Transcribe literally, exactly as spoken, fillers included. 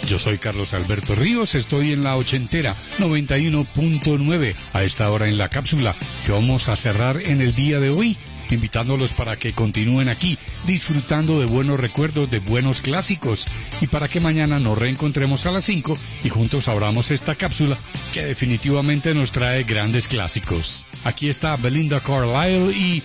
Yo soy Carlos Alberto Ríos, estoy en la ochentera noventa y uno punto nueve a esta hora en la cápsula que vamos a cerrar en el día de hoy, invitándolos para que continúen aquí disfrutando de buenos recuerdos, de buenos clásicos, y para que mañana nos reencontremos a las cinco y juntos abramos esta cápsula que definitivamente nos trae grandes clásicos. Aquí está Belinda Carlisle y